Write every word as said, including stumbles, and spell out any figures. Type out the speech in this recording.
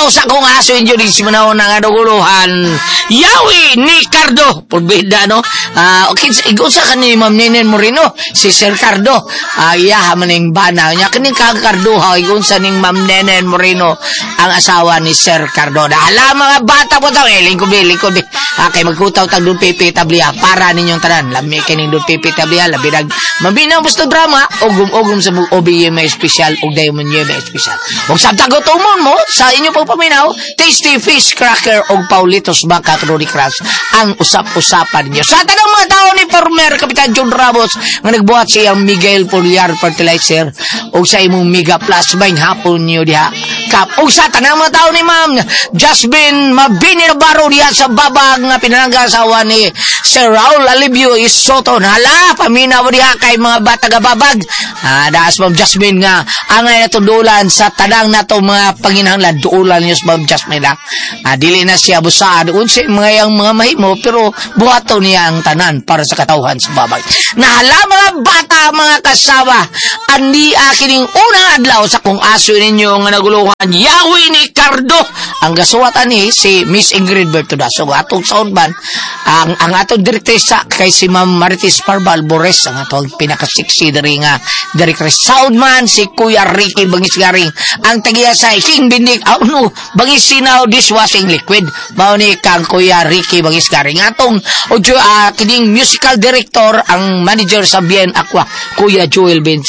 sa kong aso inyo di si manahon ng aduguluhan. Yawi ni Cardo. Purbida, no? Uh, okay, igusa ka ni Ma'am Nenen Moreno, si Sir Cardo. Uh, iya, maning bana. Nya kaning kang Cardo, ha, igusa ning Ma'am Nenen Moreno, ang asawa ni Sir Cardo. Hala, mga bata po tayo. Eh, lingkod, lingkod. Ah, kay magkutaw tag doon pipi tablia para ninyong tanan. Lami kining doon pipi tablia, labi nag mabinaw gusto drama, ugum-ugum sa O B M A special, ug dayon mo niya special. Ug sa tagotumon mo, sa inyo po paminaw, tasty fish cracker ug Paulitos Baka Trudy Crush ang usap-usapan niyo. Sa tanang mga tao ni former Kapitan John Ramos nga nagbuhat siyang Miguel Poliar Fertilizer ug sa imong Mega Plus bang hapon niyo diha. Kap ug sa tanang mga tao ni Ma'am Jasmine Mabini Baro diha sa babag nga pinanangga asawa ni Sir Raul Alibio Isoto. Hala, paminaw diha kay mga bata nga babag. Ah, daas Ma'am Jasmine nga angay na tudulan sa tanang nato mga panginahanglan duulan niyo Ma'am Jasmine. Ah, dili na siya busad unsa mga yang mga mahimo pero buhaton niya ang tanan para sa katawhan sa babag. Nahala mga bata, mga kasama, andi akining unang adlaw sa kung aso ninyo nga naguluhan Yawi ni Cardo. Ang gasuwatan ni si Miss Ingrid Bertudaso. Atong soundman, ang ang atong direktrisa kay si Ma'am Marites Parbal Bores, ang atong pinakasiksi dari nga direktris soundman si Kuya Ricky Bangisgaring, ang tagiya sa King Bindik oh no, Bangisinaw dishwashing liquid mao ni kang Kuya Ricky Bangisgaring. Atong audio uh, kining musical director ang manager sa Bien Aqua Kuya Joel Ben